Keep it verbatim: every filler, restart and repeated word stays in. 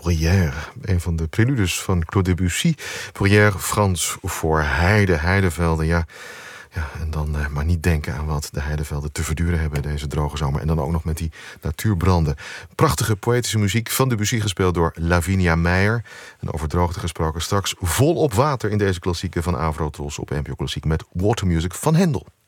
Bruyère, een van de preludes van Claude Debussy. Bruyère, Frans voor heide, heidevelden, ja. Ja, en dan uh, maar niet denken aan wat de heidevelden te verduren hebben deze droge zomer. En dan ook nog met die natuurbranden. Prachtige poëtische muziek van Debussy gespeeld door Lavinia Meijer. En over droogte gesproken straks volop water in deze klassieke van Avrotros op N P O Klassiek met Water Music van Hendel.